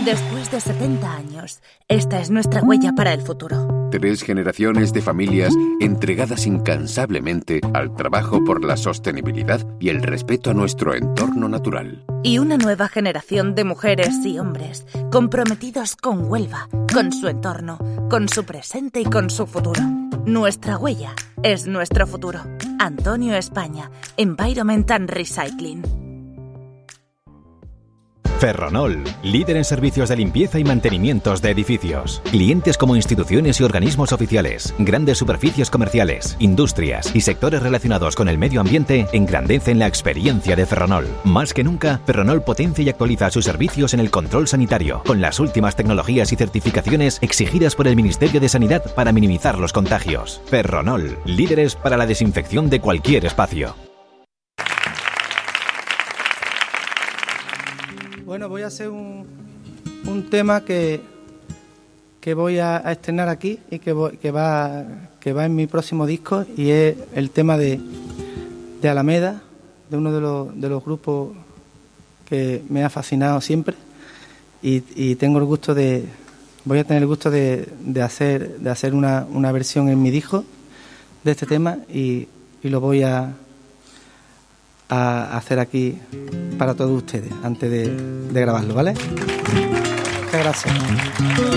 Después de 70 años, esta es nuestra huella para el futuro. 3 generaciones de familias entregadas incansablemente al trabajo por la sostenibilidad y el respeto a nuestro entorno natural. Y una nueva generación de mujeres y hombres comprometidos con Huelva, con su entorno, con su presente y con su futuro. Nuestra huella es nuestro futuro. Antonio España, Environment and Recycling. Ferronol, líder en servicios de limpieza y mantenimientos de edificios. Clientes como instituciones y organismos oficiales, grandes superficies comerciales, industrias y sectores relacionados con el medio ambiente engrandecen la experiencia de Ferronol. Más que nunca, Ferronol potencia y actualiza sus servicios en el control sanitario, con las últimas tecnologías y certificaciones exigidas por el Ministerio de Sanidad para minimizar los contagios. Ferronol, líderes para la desinfección de cualquier espacio. Bueno, voy a hacer un tema que voy a estrenar aquí y que va en mi próximo disco, y es el tema de Alameda, de uno de los grupos que me ha fascinado siempre, y voy a tener el gusto de hacer una versión en mi disco de este tema, y lo voy a hacer aquí para todos ustedes antes de grabarlo, ¿vale? Muchas gracias.